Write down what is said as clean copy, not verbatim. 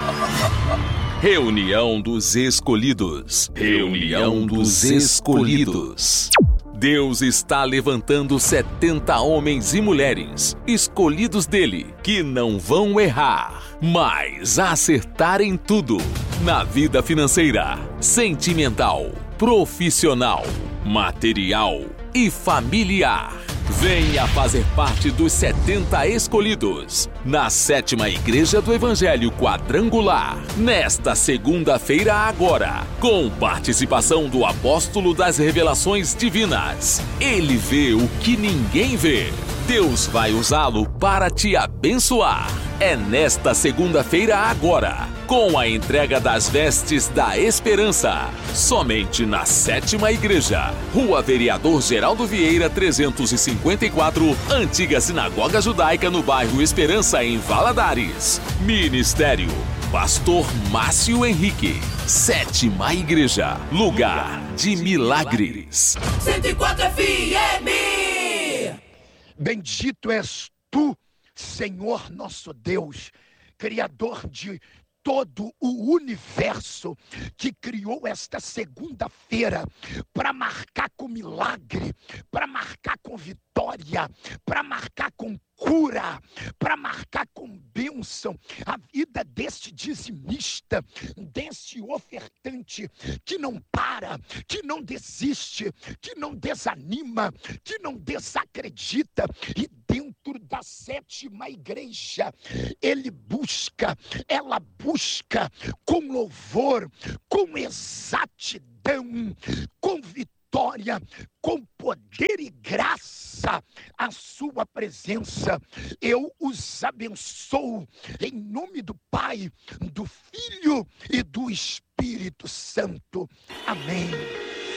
Reunião dos Escolhidos. Reunião dos Escolhidos. Deus está levantando 70 homens e mulheres, escolhidos dele, que não vão errar, mas acertar em tudo. Na vida financeira, sentimental, profissional, material e familiar. Venha fazer parte dos 70 escolhidos, na 7ª Igreja do Evangelho Quadrangular, nesta segunda-feira agora, com participação do Apóstolo das Revelações Divinas. Ele vê o que ninguém vê. Deus vai usá-lo para te abençoar. É nesta segunda-feira agora, com a entrega das vestes da esperança. Somente na 7ª Igreja, Rua Vereador Geraldo Vieira 354, Antiga Sinagoga Judaica, no bairro Esperança, em Valadares. Ministério Pastor Márcio Henrique. 7ª Igreja, lugar de milagres. 104 FM. Bendito és tu, Senhor nosso Deus, Criador de todo o universo, que criou esta segunda-feira para marcar com milagre, para marcar com vitória, para marcar com cura, para marcar com bênção a vida deste dizimista, deste ofertante que não para, que não desiste, que não desanima, que não desacredita. E dentro da 7ª Igreja, ela busca com louvor, com exatidão, com vitória, com poder e graça, a sua presença. Eu os abençoo em nome do Pai, do Filho e do Espírito Santo. Amém.